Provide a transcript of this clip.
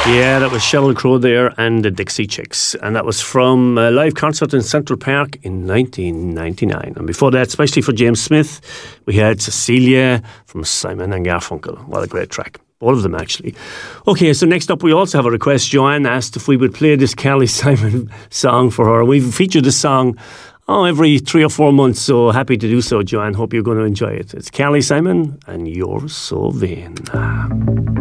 Yeah, that was Sheryl Crow there and the Dixie Chicks. And that was from a live concert in Central Park in 1999. And before that, especially for James Smith, we had Cecilia from Simon and Garfunkel. What a great track. All of them, actually. Okay, so next up, we also have a request. Joanne asked if we would play this Carly Simon song for her. We've featured this song every 3 or 4 months, so happy to do so, Joanne. Hope you're going to enjoy it. It's Carly Simon, and You're So Vain.